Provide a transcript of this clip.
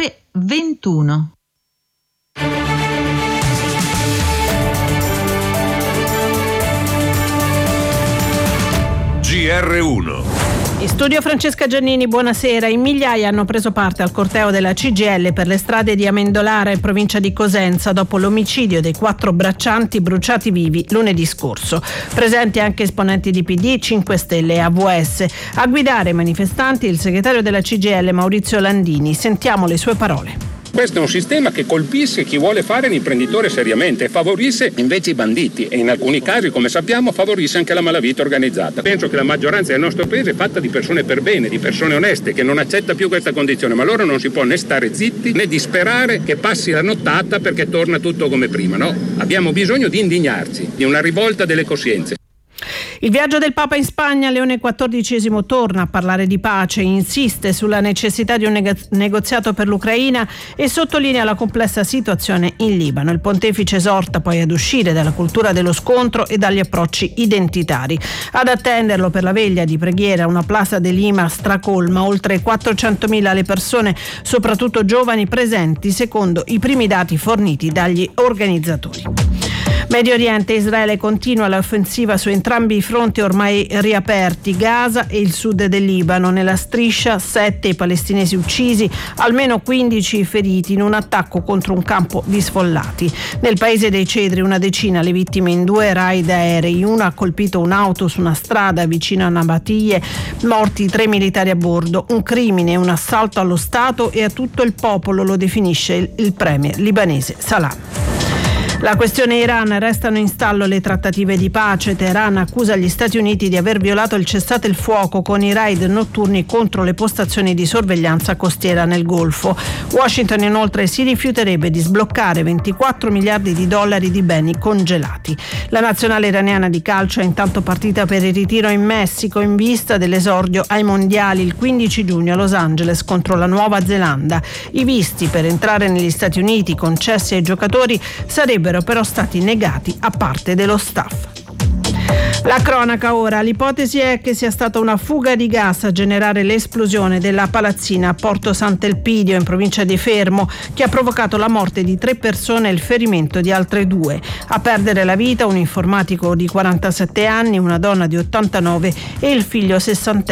ore 21. GR1. In studio Francesca Giannini, buonasera. In migliaia hanno preso parte al corteo della CGIL per le strade di Amendolara in provincia di Cosenza dopo l'omicidio dei 4 braccianti bruciati vivi lunedì scorso. Presenti anche esponenti di PD, 5 Stelle e AVS. A guidare i manifestanti il segretario della CGIL Maurizio Landini. Sentiamo le sue parole. Questo è un sistema che colpisce chi vuole fare l'imprenditore seriamente e favorisce invece i banditi e in alcuni casi, come sappiamo, favorisce anche la malavita organizzata. Penso che la maggioranza del nostro paese è fatta di persone per bene, di persone oneste, che non accetta più questa condizione, ma allora non si può né stare zitti né disperare che passi la nottata perché torna tutto come prima, no? Abbiamo bisogno di indignarci, di una rivolta delle coscienze. Il viaggio del Papa in Spagna, Leone XIV torna a parlare di pace, insiste sulla necessità di un negoziato per l'Ucraina e sottolinea la complessa situazione in Libano. Il pontefice esorta poi ad uscire dalla cultura dello scontro e dagli approcci identitari. Ad attenderlo per la veglia di preghiera una Plaza de Lima stracolma, oltre 400.000 le persone, soprattutto giovani, presenti secondo i primi dati forniti dagli organizzatori. Medio Oriente, Israele continua l'offensiva su entrambi i fronti ormai riaperti, Gaza e il sud del Libano. Nella striscia 7 i palestinesi uccisi, almeno 15 feriti in un attacco contro un campo di sfollati. Nel paese dei Cedri una decina le vittime in 2 raid aerei, uno ha colpito un'auto su una strada vicino a Nabatiyeh, morti 3 militari a bordo, un crimine, un assalto allo Stato e a tutto il popolo, lo definisce il premier libanese Salam. La questione Iran, restano in stallo le trattative di pace. Teheran accusa gli Stati Uniti di aver violato il cessate il fuoco con i raid notturni contro le postazioni di sorveglianza costiera nel Golfo. Washington inoltre si rifiuterebbe di sbloccare 24 miliardi di dollari di beni congelati. La nazionale iraniana di calcio è intanto partita per il ritiro in Messico in vista dell'esordio ai mondiali il 15 giugno a Los Angeles contro la Nuova Zelanda. I visti per entrare negli Stati Uniti concessi ai giocatori sarebbero però stati negati a parte dello staff. La cronaca ora, l'ipotesi è che sia stata una fuga di gas a generare l'esplosione della palazzina a Porto Sant'Elpidio in provincia di Fermo, che ha provocato la morte di 3 persone e il ferimento di altre 2. A perdere la vita un informatico di 47 anni, una donna di 89 e il figlio 60